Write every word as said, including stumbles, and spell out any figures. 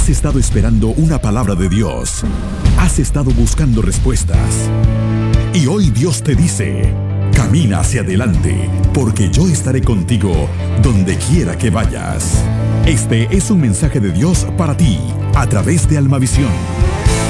Has estado esperando una palabra de Dios. Has estado buscando respuestas. Y hoy Dios te dice: camina hacia adelante, porque yo estaré contigo donde quiera que vayas. Este es un mensaje de Dios para ti, a través de Almavisión.